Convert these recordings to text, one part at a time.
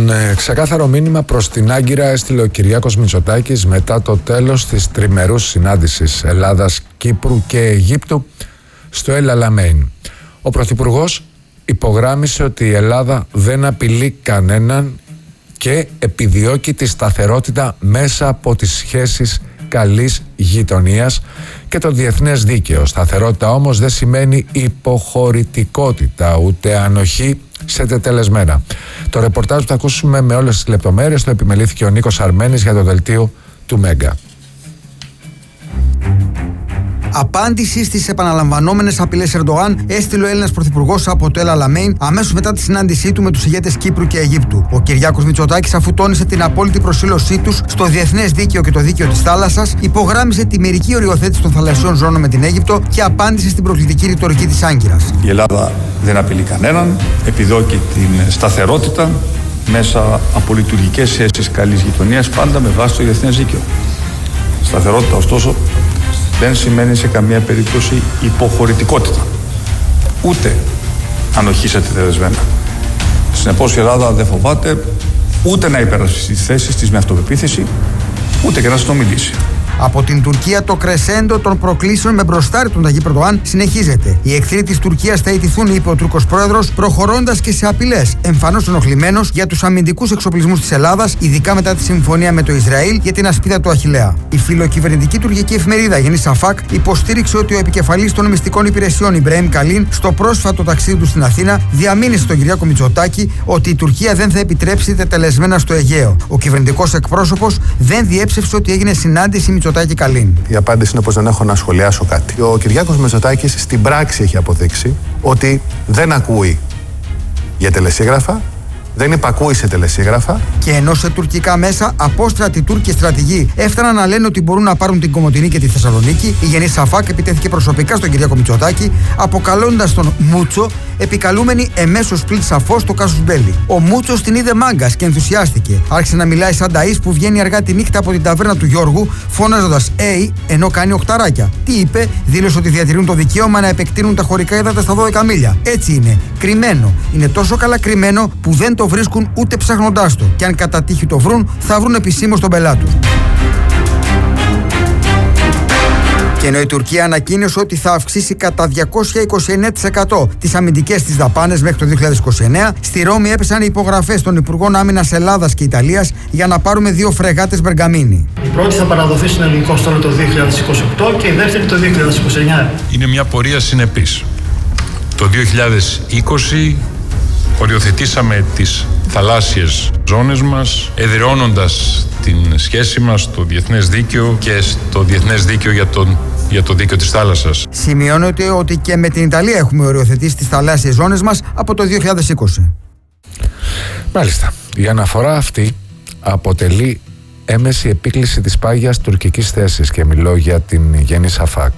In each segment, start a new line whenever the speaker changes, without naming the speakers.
Ξεκάθαρο μήνυμα προς την Άγκυρα έστειλε ο Κυριάκος Μητσοτάκης μετά το τέλος της τριμερούς συνάντησης Ελλάδας, Κύπρου και Αιγύπτου στο El Alamein. Ο Πρωθυπουργός υπογράμμισε ότι η Ελλάδα δεν απειλεί κανέναν και επιδιώκει τη σταθερότητα μέσα από τις σχέσεις καλής γειτονίας και το διεθνές δίκαιο. Σταθερότητα όμως δεν σημαίνει υποχωρητικότητα ούτε ανοχή σε τετελεσμένα. Το ρεπορτάζ που θα ακούσουμε με όλες τις λεπτομέρειες το επιμελήθηκε ο Νίκος Αρμένης για το δελτίο του Μέγκα.
Απάντηση στις επαναλαμβανόμενες απειλές Ερντογάν έστειλε ο Έλληνας Πρωθυπουργός από το El Alamein αμέσως μετά τη συνάντησή του με τους ηγέτες Κύπρου και Αιγύπτου. Ο Κυριάκος Μητσοτάκης, αφού τόνισε την απόλυτη προσήλωσή τους στο διεθνές δίκαιο και το δίκαιο της θάλασσας, υπογράμμισε τη μερική οριοθέτηση των θαλασσιών ζώνων με την Αίγυπτο και απάντησε στην προκλητική ρητορική της Άγκυρας.
Η Ελλάδα δεν απειλεί κανέναν, επιδιώκει την σταθερότητα μέσα από λειτουργικές σχέσεις καλής γειτονίας, πάντα με βάση το διεθνές δίκαιο. Σταθερότητα, ωστόσο, δεν σημαίνει σε καμία περίπτωση υποχωρητικότητα, ούτε ανοχή σε τετελεσμένα. Συνεπώς η Ελλάδα δεν φοβάται ούτε να υπερασπιστεί τις θέσεις της με αυτοπεποίθηση, ούτε και να συνομιλήσει.
Από την Τουρκία το κρεσέντο των προκλήσεων με μπροστάρι τον Ταγί Ερντογάν συνεχίζεται. Οι εχθροί της Τουρκίας θα ιτηθούν, είπε ο Τούρκος πρόεδρος, προχωρώντας και σε απειλές, εμφανώς ενοχλημένος για τους αμυντικούς εξοπλισμούς της Ελλάδας, ειδικά μετά τη συμφωνία με το Ισραήλ για την ασπίδα του Αχιλλέα. Η φιλοκυβερνητική τουρκική εφημερίδα Yeni Şafak υποστήριξε ότι ο επικεφαλής των μυστικών υπηρεσιών Ιμπραήμ Καλίν, στο πρόσφατο ταξίδι του στην Αθήνα, διαμήνυσε στον Κυριάκο Μητσοτάκη ότι η Τουρκία δεν θα επιτρέψει τετελεσμένα στο Αιγαίο. Ο κυβερνητικός εκπρόσωπος δεν διέψευσε ότι έγινε συνάντηση Μητσοτάκη.
Η απάντηση είναι πως δεν έχω να σχολιάσω κάτι. Ο Κυριάκος Μητσοτάκης στην πράξη έχει αποδείξει ότι δεν ακούει για τελεσίγραφα, δεν υπακούει σε τελεσίγραφα.
Και ενώ σε τουρκικά μέσα απόστρατοι Τούρκοι στρατηγοί έφταναν να λένε ότι μπορούν να πάρουν την Κομοτηνή και τη Θεσσαλονίκη, η Yeni Şafak επιτέθηκε προσωπικά στον Κυριάκο Μητσοτάκη, αποκαλώντας τον Μούτσο, επικαλούμενη εμέσως πλην σαφώς το κάσους μπέλι. Ο Μούτσος την είδε μάγκας και ενθουσιάστηκε. Άρχισε να μιλάει σαν ταΐς που βγαίνει αργά τη νύχτα από την ταβέρνα του Γιώργου, φώναζοντας «Ει», ενώ κάνει οχταράκια. Τι είπε? Δήλωσε ότι διατηρούν το δικαίωμα να επεκτείνουν τα χωρικά ύδατα στα 12 μίλια. Έτσι είναι. Κρυμμένο. Είναι τόσο καλά κρυμμένο που δεν το βρίσκουν ούτε ψάχνοντάς το. Και αν κατά τύχη το βρουν, θα βρουν επισήμως τον πελάτη του. Και ενώ η Τουρκία ανακοίνωσε ότι θα αυξήσει κατά 229% τις αμυντικές της δαπάνες μέχρι το 2029, στη Ρώμη έπεσαν οι υπογραφές των Υπουργών Άμυνας Ελλάδας και Ιταλίας για να πάρουμε 2 φρεγάτες Μπεργαμίνη.
Η πρώτη θα παραδοθεί στον ελληνικό στόλο το 2028 και η δεύτερη το 2029.
Είναι μια πορεία συνεπής. Το 2020 οριοθετήσαμε τις θαλάσσιες ζώνες μας, εδραιώνοντας την σχέση μας στο διεθνές δίκαιο και στο διεθνές δίκαιο για το δίκαιο της θάλασσας.
Σημειώνεται ότι και με την Ιταλία έχουμε οριοθετήσει τις θαλάσσιες ζώνες μας από το 2020.
Μάλιστα. Η αναφορά αυτή αποτελεί έμεση επίκληση της πάγιας τουρκικής θέσης και μιλώ για την Yeni Şafak,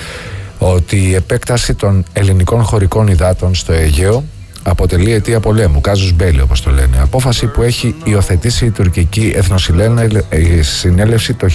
ότι η επέκταση των ελληνικών χωρικών υδάτων στο Αιγαίο αποτελεί αιτία πολέμου, κάζους μπέλι όπως το λένε. Απόφαση που έχει υιοθετήσει η τουρκική Εθνοσυνέλευση το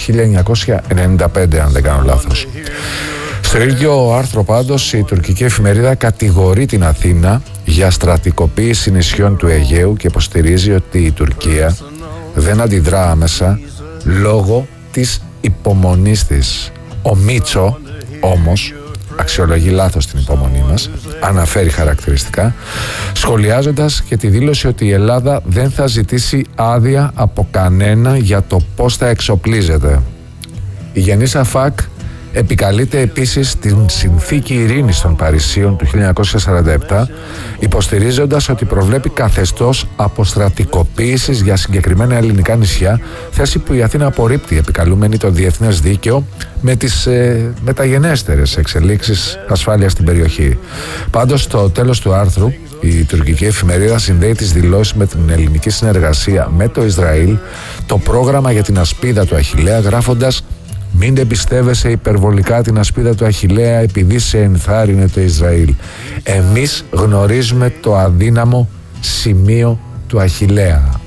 1995, αν δεν κάνω λάθος. Στο ίδιο άρθρο πάντως η τουρκική εφημερίδα κατηγορεί την Αθήνα για στρατικοποίηση νησιών του Αιγαίου και υποστηρίζει ότι η Τουρκία δεν αντιδρά άμεσα λόγω της υπομονής της. Ο Μίτσο όμως αξιολογεί λάθος την υπομονή μας, αναφέρει χαρακτηριστικά, σχολιάζοντας και τη δήλωση ότι η Ελλάδα δεν θα ζητήσει άδεια από κανένα για το πώς θα εξοπλίζεται. Η Yeni Şafak επικαλείται επίσης την συνθήκη ειρήνης των Παρισίων του 1947, υποστηρίζοντας ότι προβλέπει καθεστώς αποστρατικοποίησης για συγκεκριμένα ελληνικά νησιά, θέση που η Αθήνα απορρίπτει, επικαλούμενη το διεθνές δίκαιο με τις μεταγενέστερες εξελίξεις ασφάλειας στην περιοχή. Πάντως, στο τέλος του άρθρου, η τουρκική εφημερίδα συνδέει τις δηλώσεις με την ελληνική συνεργασία με το Ισραήλ, το πρόγραμμα για την ασπίδα του Αχιλλέα, γράφοντας «Μην εμπιστεύεσαι υπερβολικά την ασπίδα του Αχιλλέα επειδή σε ενθάρρυνε το Ισραήλ. Εμείς γνωρίζουμε το αδύναμο σημείο του Αχιλλέα».